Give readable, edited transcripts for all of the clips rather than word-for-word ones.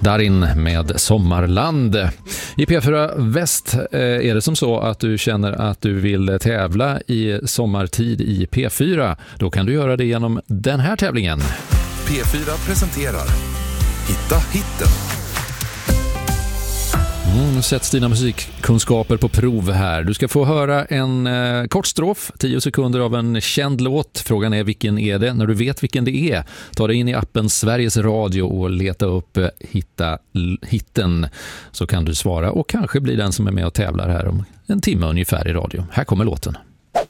Darin med Sommarland. I P4 Väst är det som så att du känner att du vill tävla i sommartid i P4. Då kan du göra det genom den här tävlingen. P4 presenterar Hitta hitten. Nu sätts dina musikkunskaper på prov här. Du ska få höra en kort strof, 10 sekunder av en känd låt. Frågan är vilken är det? När du vet vilken det är, ta dig in i appen Sveriges Radio och leta upp Hitta hitten. Så kan du svara och kanske bli den som är med och tävlar här om en timme ungefär i radio. Här kommer låten.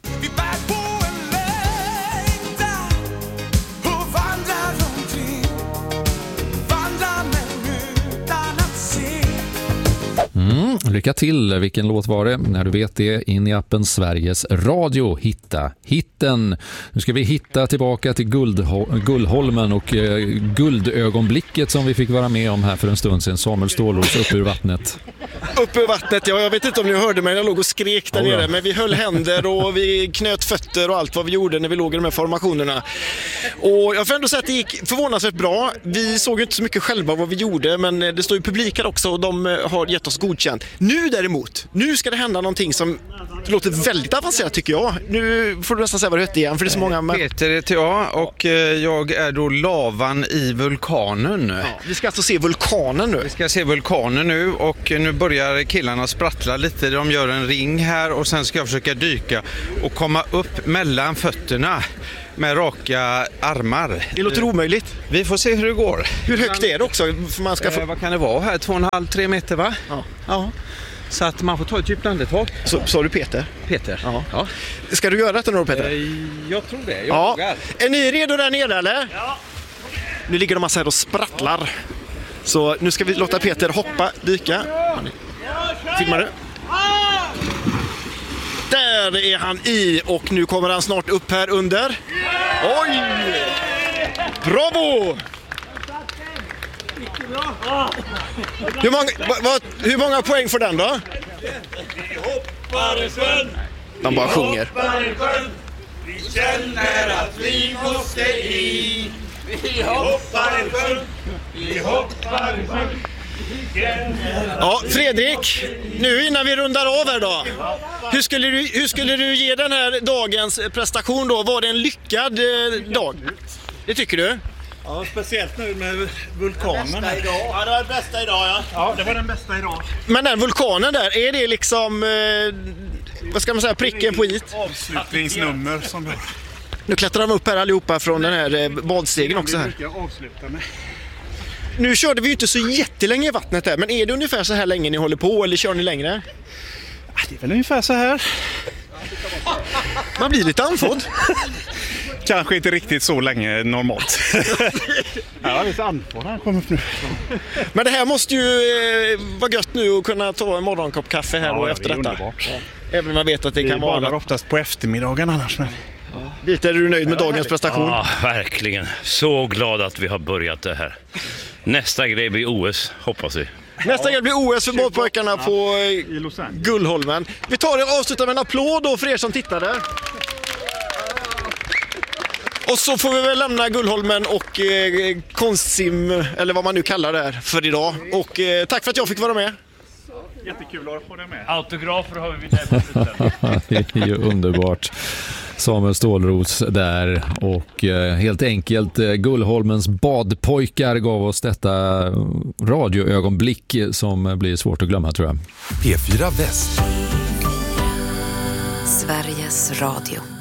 Lycka till. Vilken låt var det? När du vet det, in i appen Sveriges Radio. Hitta hitten. Nu ska vi hitta tillbaka till Gullholmen och guldögonblicket som vi fick vara med om här för en stund sedan. Samuel Stålros upp ur vattnet. Upp ur vattnet, ja, jag vet inte om ni hörde mig, jag låg och skrek där nere, men vi höll händer och vi knöt fötter och allt vad vi gjorde när vi låg i de här formationerna. Och jag får ändå säga att det gick förvånansvärt bra. Vi såg ju inte så mycket själva vad vi gjorde, men det står ju publik här också och de har gett oss godkänt. Nu däremot, nu ska det hända någonting som låter väldigt avancerat tycker jag. Nu får du nästan säga vad du heter igen, för det är så många... Peter heter jag och jag är då lavan i vulkanen. Ja, vi ska alltså se vulkanen nu. Vi ska se vulkanen nu och nu börjar killarna sprattla lite. De gör en ring här och sen ska jag försöka dyka och komma upp mellan fötterna med raka armar. Det låter omöjligt. Vi får se hur det går. Hur högt är det också? För man ska få... Vad kan det vara här? 2,5-3 meter va? Ja. Ja. Så att man får ta ett djupt andetag. Så sa du Peter? Peter. Ja. Ja. Ska du göra detta nu då Peter? Jag tror det. Ja. Är ni redo där nere eller? Ja. Nu ligger de massa här och sprattlar. Så nu ska vi låta Peter hoppa, dyka. Filmar du? Där är han i och nu kommer han snart upp här under. Oj! Bravo! Hur många poäng får den då? Vi hoppar i sjön. De bara sjunger. Vi känner att vi måste i. Vi hoppar i sjön. Vi hoppar i sjön. Ja, Fredrik, nu innan vi rundar av här då. Hur skulle du ge den här dagens prestation då? Var det en lyckad dag? Det tycker du? Ja, speciellt nu med vulkanen. Ja, det var den bästa idag, ja. Ja, det var den bästa idag. Men den vulkanen där, är det liksom, vad ska man säga, pricken på it? Avslutningsnummer som vi... Nu klättrar de upp här allihopa från den här badstegen också här. Nu körde vi ju inte så jättelänge i vattnet där, men är det ungefär så här länge ni håller på eller kör ni längre? Det är väl ungefär så här. Man blir lite andfådd. Kanske inte riktigt så länge normalt. Ja, det är så andfådd han kommer upp nu. Men det här måste ju vara gött nu att kunna ta en morgonkopp kaffe här och efter detta. Underbart. Även om man vet att det kan vara... oftast på eftermiddagen annars. Men... Lite, är du nöjd med dagens prestation? Ja, verkligen. Så glad att vi har börjat det här. Nästa grej blir OS, hoppas vi. Nästa grej blir OS för båtpojkarna på Gullholmen. Vi tar och avslutar med en applåd då för er som tittade. Och så får vi väl lämna Gullholmen och konstsim, eller vad man nu kallar det här, för idag. Och tack för att jag fick vara med. Jättekul att få det med. Autografer har vi där. Det är ju underbart. Samuel Stålros där och helt enkelt Gullholmens badpojkar gav oss detta radioögonblick som blir svårt att glömma tror jag. P4 Väst. Sveriges Radio.